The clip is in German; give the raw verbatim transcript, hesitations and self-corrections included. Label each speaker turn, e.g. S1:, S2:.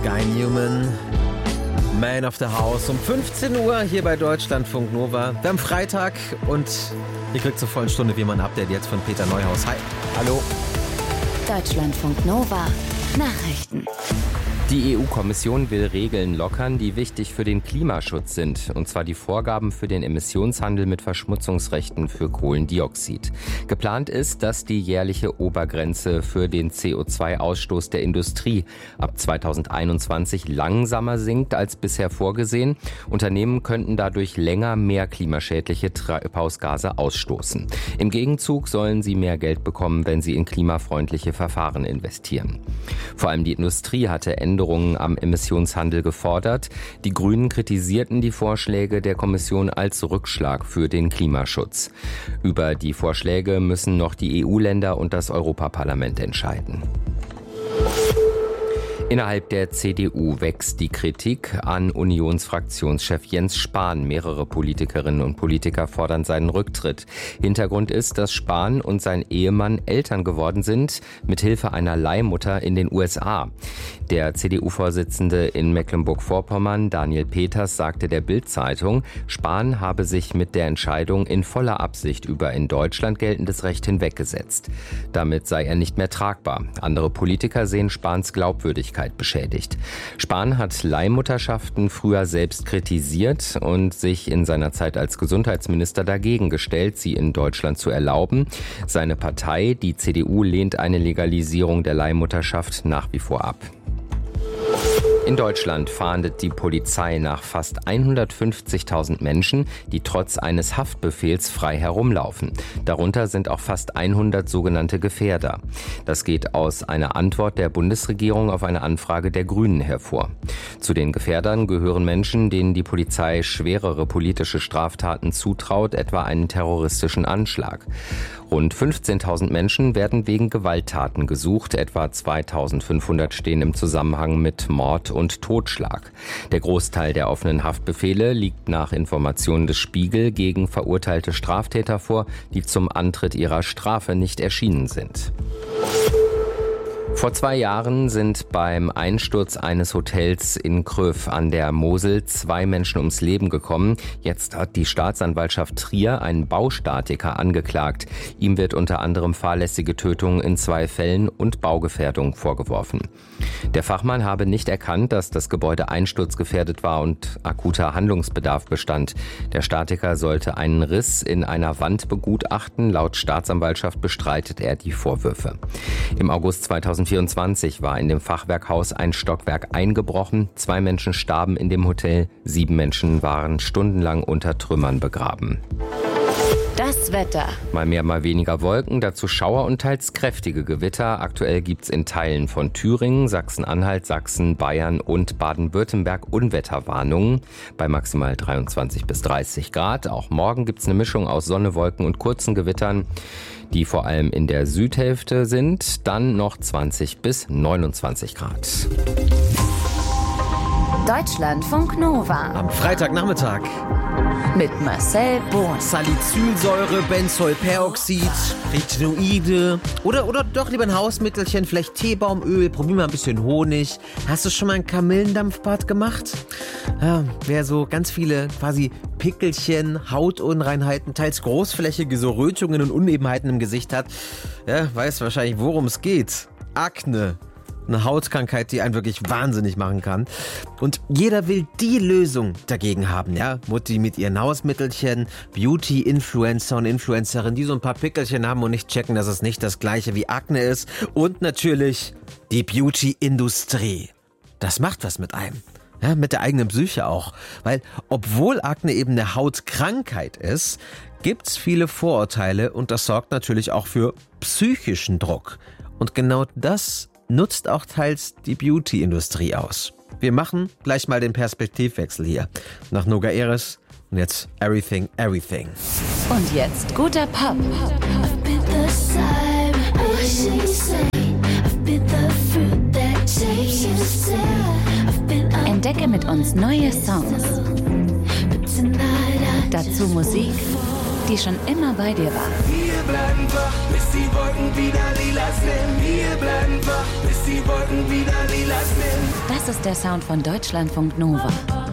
S1: Guy Newman, Man of the House, um fünfzehn Uhr hier bei Deutschlandfunk Nova. Wir haben Freitag und ihr kriegt zur vollen Stunde wie immer ein Update jetzt von Peter Neuhaus. Hi, hallo.
S2: Deutschlandfunk Nova, Nachrichten.
S3: Die E U-Kommission will Regeln lockern, die wichtig für den Klimaschutz sind, und zwar die Vorgaben für den Emissionshandel mit Verschmutzungsrechten für Kohlendioxid. Geplant ist, dass die jährliche Obergrenze für den C O zwei Ausstoß der Industrie ab zweitausendeinundzwanzig langsamer sinkt als bisher vorgesehen. Unternehmen könnten dadurch länger mehr klimaschädliche Treibhausgase ausstoßen. Im Gegenzug sollen sie mehr Geld bekommen, wenn sie in klimafreundliche Verfahren investieren. Vor allem die Industrie hatte Änderungen am Emissionshandel gefordert. Die Grünen kritisierten die Vorschläge der Kommission als Rückschlag für den Klimaschutz. Über die Vorschläge müssen noch die E U-Länder und das Europaparlament entscheiden. Innerhalb der C D U wächst die Kritik an Unionsfraktionschef Jens Spahn. Mehrere Politikerinnen und Politiker fordern seinen Rücktritt. Hintergrund ist, dass Spahn und sein Ehemann Eltern geworden sind, mithilfe einer Leihmutter in den U S A. Der C D U-Vorsitzende in Mecklenburg-Vorpommern, Daniel Peters, sagte der Bild-Zeitung, Spahn habe sich mit der Entscheidung in voller Absicht über in Deutschland geltendes Recht hinweggesetzt. Damit sei er nicht mehr tragbar. Andere Politiker sehen Spahns Glaubwürdigkeit beschädigt. Spahn hat Leihmutterschaften früher selbst kritisiert und sich in seiner Zeit als Gesundheitsminister dagegen gestellt, sie in Deutschland zu erlauben. Seine Partei, die C D U, lehnt eine Legalisierung der Leihmutterschaft nach wie vor ab. In Deutschland fahndet die Polizei nach fast hundertfünfzigtausend Menschen, die trotz eines Haftbefehls frei herumlaufen. Darunter sind auch fast hundert sogenannte Gefährder. Das geht aus einer Antwort der Bundesregierung auf eine Anfrage der Grünen hervor. Zu den Gefährdern gehören Menschen, denen die Polizei schwerere politische Straftaten zutraut, etwa einen terroristischen Anschlag. Rund fünfzehntausend Menschen werden wegen Gewalttaten gesucht, etwa zweitausendfünfhundert stehen im Zusammenhang mit Mord und Totschlag. Der Großteil der offenen Haftbefehle liegt nach Informationen des Spiegel gegen verurteilte Straftäter vor, die zum Antritt ihrer Strafe nicht erschienen sind. Vor zwei Jahren sind beim Einsturz eines Hotels in Kröv an der Mosel zwei Menschen ums Leben gekommen. Jetzt hat die Staatsanwaltschaft Trier einen Baustatiker angeklagt. Ihm wird unter anderem fahrlässige Tötung in zwei Fällen und Baugefährdung vorgeworfen. Der Fachmann habe nicht erkannt, dass das Gebäude einsturzgefährdet war und akuter Handlungsbedarf bestand. Der Statiker sollte einen Riss in einer Wand begutachten. Laut Staatsanwaltschaft bestreitet er die Vorwürfe. Im August zweitausendvierundzwanzig war in dem Fachwerkhaus ein Stockwerk eingebrochen. Zwei Menschen starben in dem Hotel. Sieben Menschen waren stundenlang unter Trümmern begraben.
S2: Das Wetter.
S3: Mal mehr, mal weniger Wolken, dazu Schauer und teils kräftige Gewitter. Aktuell gibt's in Teilen von Thüringen, Sachsen-Anhalt, Sachsen, Bayern und Baden-Württemberg Unwetterwarnungen bei maximal dreiundzwanzig bis dreißig Grad. Auch morgen gibt's eine Mischung aus Sonne, Wolken und kurzen Gewittern, die vor allem in der Südhälfte sind. Dann noch zwanzig bis neunundzwanzig Grad.
S2: Deutschlandfunk Nova.
S1: Am Freitagnachmittag.
S2: Mit Marcel Bohn.
S1: Salicylsäure, Benzolperoxid, Retinoide oder, oder doch lieber ein Hausmittelchen, vielleicht Teebaumöl, probier mal ein bisschen Honig. Hast du schon mal ein Kamillendampfbad gemacht? Ja, wer so ganz viele quasi Pickelchen, Hautunreinheiten, teils großflächige so Rötungen und Unebenheiten im Gesicht hat, ja, weiß wahrscheinlich, worum es geht. Akne. Eine Hautkrankheit, die einen wirklich wahnsinnig machen kann. Und jeder will die Lösung dagegen haben, ja. Mutti mit ihren Hausmittelchen, Beauty-Influencer und Influencerinnen, die so ein paar Pickelchen haben und nicht checken, dass es nicht das gleiche wie Akne ist. Und natürlich die Beauty-Industrie. Das macht was mit einem. Ja, mit der eigenen Psyche auch. Weil, obwohl Akne eben eine Hautkrankheit ist, gibt's viele Vorurteile und das sorgt natürlich auch für psychischen Druck. Und genau das nutzt auch teils die Beauty-Industrie aus. Wir machen gleich mal den Perspektivwechsel hier. Nach Noga Eres und jetzt Everything, Everything.
S2: Und jetzt guter Pop. Entdecke mit uns neue Songs. Dazu Musik, die schon immer bei dir war.
S4: Wir bleiben wach, bis die Wolken wieder lila sind. Wir bleiben wach, bis die Wolken wieder lila sind.
S2: Das Das ist der Sound von Deutschlandfunk Nova.